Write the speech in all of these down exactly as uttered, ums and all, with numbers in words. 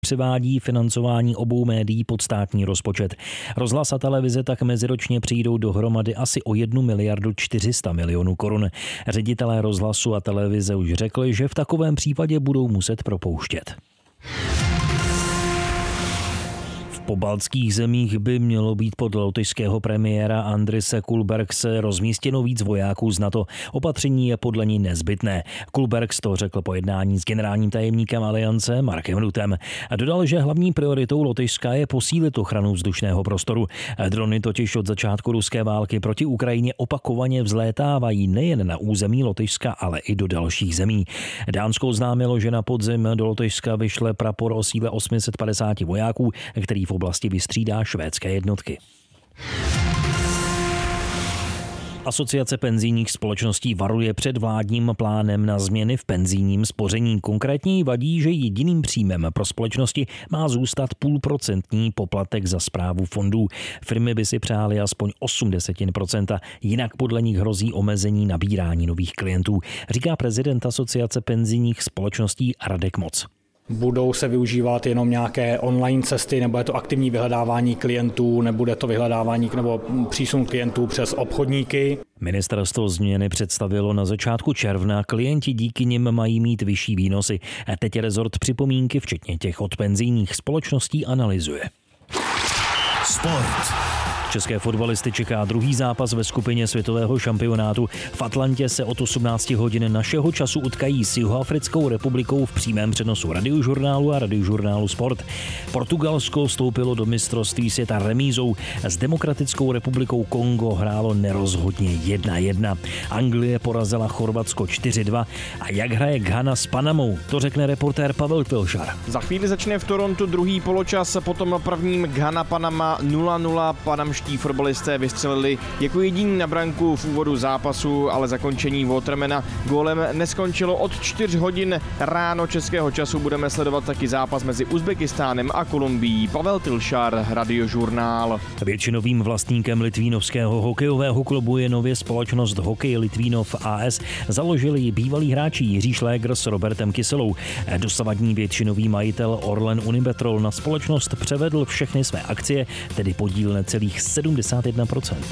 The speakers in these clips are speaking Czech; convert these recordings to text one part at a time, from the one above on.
převádí financování obou médií pod státní rozpočet. Rozhlas a televize tak meziročně přijdou dohromady asi o jednu miliardu čtyři sta milionů korun. Ředitelé rozhlasu a televize už řekli, že v takovém případě budou muset propouštět. V pobaltských zemích by mělo být podle lotyšského premiéra Andrise Kulbergse rozmístěno víc vojáků z NATO. Opatření je podle ní nezbytné. Kulbergs to řekl po jednání s generálním tajemníkem aliance Markem Ruttem. Dodal, že hlavní prioritou Lotyšska je posílit ochranu vzdušného prostoru. Drony totiž od začátku ruské války proti Ukrajině opakovaně vzlétávají nejen na území Lotyšska, ale i do dalších zemí. Dánsko oznámilo, že na podzim do Lotyšska vyšle prapor o síle osm set padesát vojáků, který v oblasti vystřídá švédské jednotky. Asociace penzijních společností varuje před vládním plánem na změny v penzijním spoření. Konkrétně jí vadí, že jediným příjmem pro společnosti má zůstat půlprocentní poplatek za správu fondů. Firmy by si přály aspoň osm desetin procenta, jinak podle nich hrozí omezení nabírání nových klientů, říká prezident Asociace penzijních společností Radek Moc. Budou se využívat jenom nějaké online cesty, nebo je to aktivní vyhledávání klientů, nebude to vyhledávání nebo přísun klientů přes obchodníky. Ministerstvo změny představilo na začátku června, klienti díky nim mají mít vyšší výnosy. A teď rezort připomínky, včetně těch od penzijních společností, analyzuje. Sport. České fotbalisty čeká druhý zápas ve skupině světového šampionátu. V Atlantě se od osmnácti hodin našeho času utkají s Jihoafrickou republikou v přímém přenosu Radiožurnálu a Radiožurnálu Sport. Portugalsko vstoupilo do mistrovství světa remízou. S Demokratickou republikou Kongo hrálo nerozhodně jedna jedna. Anglie porazila Chorvatsko čtyři dva. A jak hraje Ghana s Panamou, to řekne reportér Pavel Pilšar. Za chvíli začne v Torontu druhý poločas, potom prvním Ghana Panama nula nula. Panamští fotbalisté vystřelili jako jediný na branku v úvodu zápasu, ale zakončení Watermana gólem neskončilo. Od čtyř hodin ráno českého času budeme sledovat taky zápas mezi Uzbekistánem a Kolumbií. Pavel Pilšar, Radiožurnál. Většinovým vlastníkem litvínovského hokejového klubu je nově společnost Hokej Litvínov A S. Založili ji bývalí hráči Jiří Šlégr s Robertem Kyselou. Dosavadní většinový majitel Orlen Unipetrol na společnost převedl všechny své akcie, tedy podíl necelých sedmdesát jedna procent.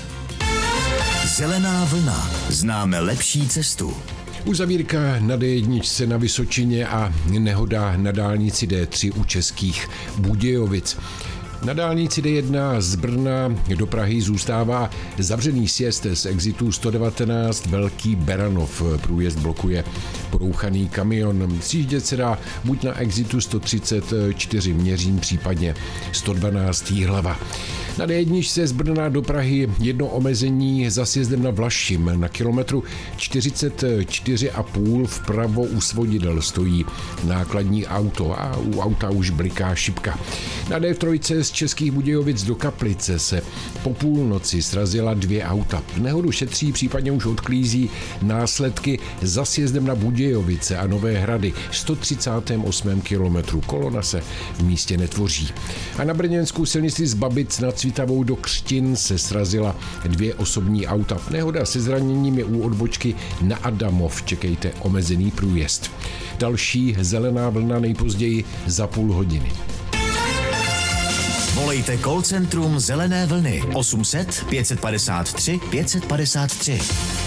Zelená vlna. Známe lepší cestu. Uzavírka na D jedna na Vysočině a nehoda na dálnici D tři u Českých Budějovic. Na dálnici D jedna z Brna do Prahy zůstává zavřený sjezd z exitu sto devatenáct Velký Beranov. Průjezd blokuje porouchaný kamion. Sjíždět se dá buď na exitu sto třicet čtyři Měřín, případně sto dvanáct Jihlava. Na D jedna se z Brna do Prahy jedno omezení za sjezdem na Vlašim. Na kilometru čtyřicet čtyři a půl vpravo u svodidel stojí nákladní auto a u auta už bliká šipka. Na D tři z Českých Budějovic do Kaplice se po půlnoci srazila dvě auta. Nehodu šetří, případně už odklízí následky za sjezdem na Budějovice a Nové Hrady sto třicátém osmém kilometru. Kolona se v místě netvoří. A na brněnskou silnici z Babic nad Svitavou do Křtin se srazila dvě osobní auta. Nehoda se zraněními u odbočky na Adamov. Čekejte omezený průjezd. Další zelená vlna nejpozději za půl hodiny. Volejte call centrum Zelené vlny osm set pět padesát tři pět padesát tři.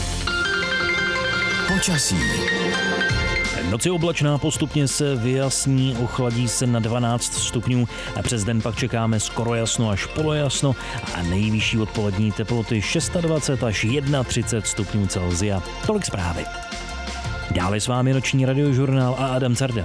Počasí. Noci oblačná, postupně se vyjasní, ochladí se na dvanáct stupňů a přes den pak čekáme skoro jasno až polojasno a nejvyšší odpolední teploty dvacet šest až třicet jedna stupňů Celsia. Tolik zprávy. Dále s vámi noční Radiožurnál a Adam Carda.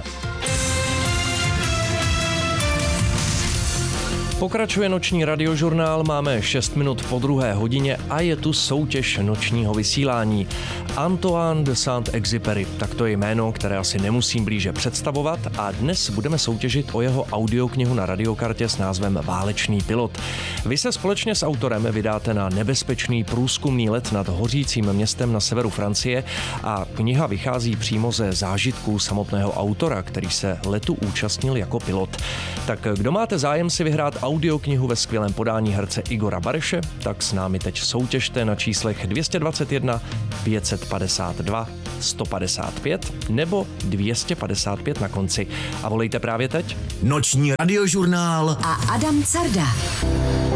Pokračuje noční Radiožurnál, máme šest minut po druhé hodině a je tu soutěž nočního vysílání. Antoine de Saint-Exupéry, tak to je jméno, které asi nemusím blíže představovat, a dnes budeme soutěžit o jeho audioknihu na radiokartě s názvem Válečný pilot. Vy se společně s autorem vydáte na nebezpečný průzkumný let nad hořícím městem na severu Francie a kniha vychází přímo ze zážitků samotného autora, který se letu účastnil jako pilot. Tak kdo máte zájem si vyhrát audioknihu ve skvělém podání herce Igora Bareše, tak s námi teď soutěžte na číslech dvě stě dvacet jedna pět set padesát dva sto padesát pět nebo dvě stě padesát pět na konci. A volejte právě teď. Noční radiožurnál a Adam Carda.